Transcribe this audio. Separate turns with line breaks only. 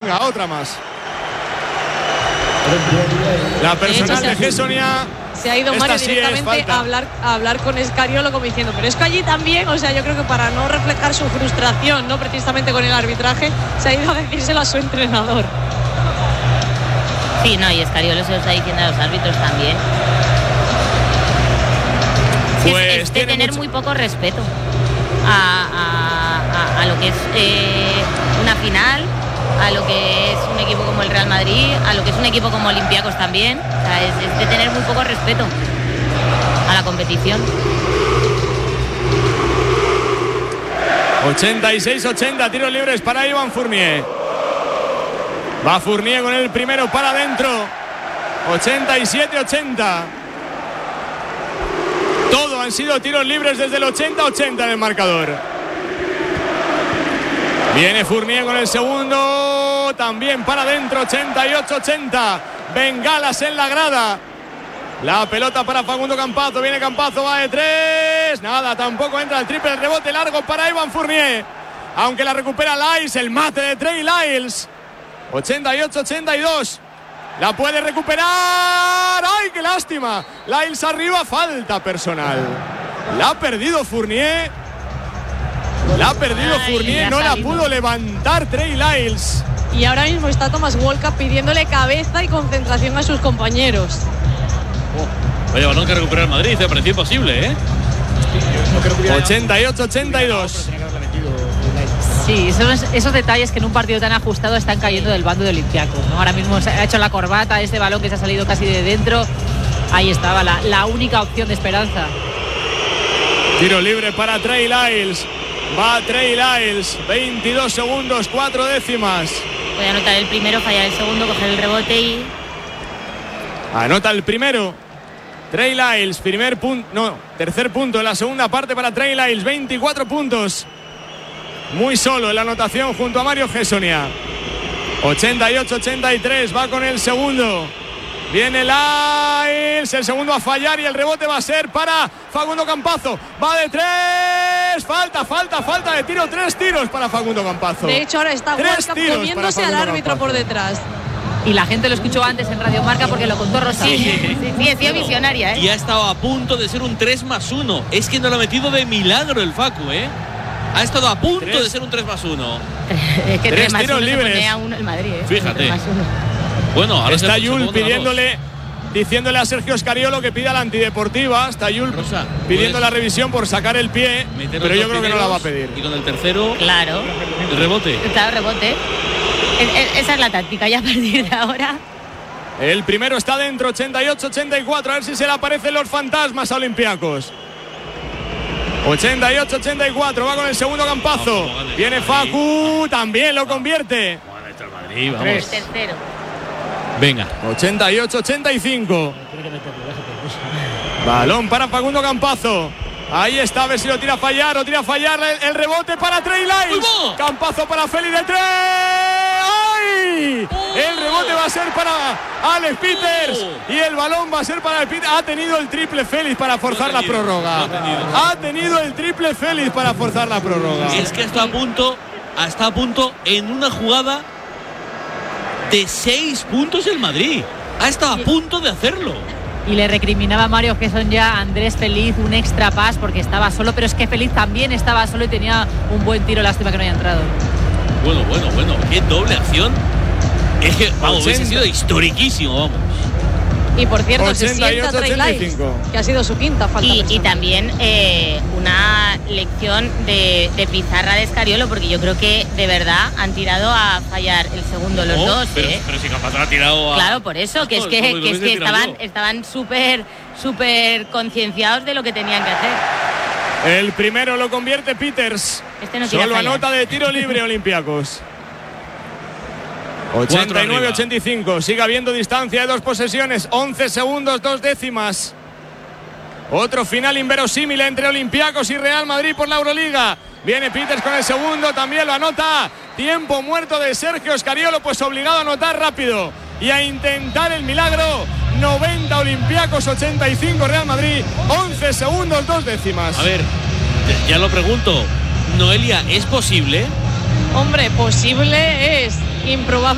Venga, otra más. La personal de Gessonia.
Se ha ido Mario directamente a hablar con Escariolo, como diciendo, pero es que allí también, o sea, yo creo que para no reflejar su frustración, no precisamente con el arbitraje, se ha ido a decírselo a su entrenador.
Sí, no, y Escariolo se lo está diciendo a los árbitros también.
Pues
es de tener muy poco respeto a lo que es una final, a lo que es un equipo como el Real Madrid, a lo que es un equipo como Olympiacos también. O sea, es de tener muy poco respeto a la competición.
86-80, tiros libres para Ivan Fournier. Va Fournier con el primero para adentro. 87-80. Todo han sido tiros libres desde el 80-80 en el marcador. Viene Fournier con el segundo, también para adentro, 88-80. Bengalas en la grada. La pelota para Facundo Campazzo, viene Campazzo, va de tres. Nada, tampoco entra el triple, el rebote largo para Ivan Fournier. Aunque la recupera Lyles, el mate de Trey Lyles. 88-82. La puede recuperar. ¡Ay, qué lástima! Lyles arriba, falta personal. La ha perdido Fournier. No la pudo levantar Trey Lyles.
Y ahora mismo está Thomas Walcott pidiéndole cabeza y concentración a sus compañeros.
Vaya balón que recupera el Madrid, parecía imposible, ¿eh?
88-82.
Sí, esos detalles que en un partido tan ajustado están cayendo del bando de Olympiacos, ¿no? Ahora mismo se ha hecho la corbata, este balón que se ha salido casi de dentro. Ahí estaba la única opción de esperanza.
Tiro libre para Trey Lyles. Va Trey Lyles, 22 segundos, 4 décimas.
Puede anotar el primero, fallar el segundo, coger el rebote y...
Anota el primero. Trey Lyles, tercer punto en la segunda parte para Trey Lyles, 24 puntos. Muy solo en la anotación junto a Mario Gessonia. 88-83, va con el segundo. Viene Lyles, el segundo a fallar y el rebote va a ser para Facundo Campazzo. Va de tres, falta de tiro, 3 tiros para Facundo Campazzo.
De hecho, ahora está Walcott comiéndose al árbitro por detrás.
Y la gente lo escuchó antes en Radio Marca porque lo contó Rosario.
Sí, ha sido visionaria, ¿eh?
Y ha estado a punto de ser un 3+1. Es que no lo ha metido de milagro el Facu, ¿eh? Ha estado a punto de ser un 3+1.
Es que
3 tiros libres.
Se pone a 1 el Madrid, ¿eh?
Fíjate. Bueno, ahora
está Yul diciéndole a Sergio Escariolo que pida la antideportiva. Está Yul pidiendo la revisión por sacar el pie, pero yo creo que no la va a pedir.
Y con el tercero,
claro,
el rebote.
Claro, rebote. Esa es la táctica, ya a partir de ahora.
El primero está dentro, 88-84. A ver si se le aparecen los fantasmas a Olympiacos. 88-84, va con el segundo Campazzo. Viene Facu, también lo convierte.
Madrid, vamos.
Tercero.
Venga.
88-85. Balón para Facundo Campazzo. Ahí está, a ver si lo tira a fallar. El rebote para Trey Lyles. Campazzo para Félix de 3. ¡Ay! El rebote va a ser para Alex Peters. Y el balón va a ser para Alex Peters. Ha tenido el triple Félix para forzar la prórroga. Ha tenido el triple Félix para forzar la prórroga.
Es que está a punto en una jugada de 6 puntos el Madrid. Ha estado a punto de hacerlo.
Y le recriminaba a Mario Gessonia a Andrés Feliz un extra pass porque estaba solo, pero es que Feliz también estaba solo y tenía un buen tiro, lástima que no haya entrado.
Bueno, qué doble acción. Es que, vamos, hubiese sido historiquísimo, vamos.
Y por cierto, se sienta Trey Lyles, que ha sido su quinta falta.
Y también una lección de pizarra de Escariolo, porque yo creo que de verdad han tirado a fallar el segundo los dos.
Pero si Campazzo ha tirado a...
Claro, por eso, que es que estaban súper concienciados de lo que tenían que hacer.
El primero lo convierte Peters. Solo anota de tiro libre Olympiacos. 89-85, sigue habiendo distancia de 2 posesiones, 11 segundos, 2 décimas. Otro final inverosímil entre Olympiacos y Real Madrid por la Euroliga. Viene Peters con el segundo, también lo anota. Tiempo muerto de Sergio Escariolo, pues obligado a anotar rápido y a intentar el milagro. 90 Olympiacos, 85 Real Madrid, 11 segundos, 2 décimas.
A ver, ya lo pregunto, Noelia, ¿es posible?
Hombre, posible es, improbable